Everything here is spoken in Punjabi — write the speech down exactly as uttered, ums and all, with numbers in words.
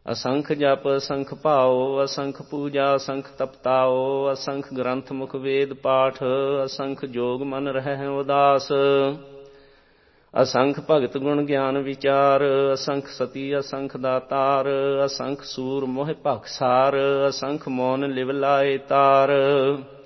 ਅਸੰਖ ਜਪ ਅਸੰਖ ਭਾਉ, ਅਸੰਖ ਪੂਜਾ ਅਸੰਖ ਤਪਤਾਓ, ਅਸੰਖ ਗ੍ਰੰਥ ਮੁਖ ਵੇਦ ਪਾਠ, ਅਸੰਖ ਜੋਗ ਮਨ ਰਹਿ ਉਦਾਸ। ਅਸੰਖ ਭਗਤ ਗੁਣ ਗਿਆਨ ਵਿਚਾਰ, ਅਸੰਖ ਸਤੀ ਅਸੰਖ ਦਾਤਾਰ, ਅਸੰਖ ਸੂਰ ਮੋਹ ਭਖਸਾਰ, ਅਸੰਖ ਮੋਨ ਲਿਵ ਲਾਏ ਤਾਰ।